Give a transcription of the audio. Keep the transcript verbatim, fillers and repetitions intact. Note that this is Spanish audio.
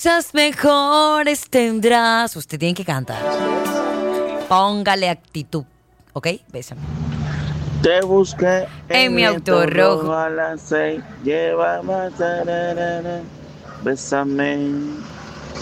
cosas mejores tendrás. Usted tiene que cantar. Póngale actitud. ¿Ok? Bésame. Te busqué En mi auto rojo. a las seis. Lleva más. Bésame.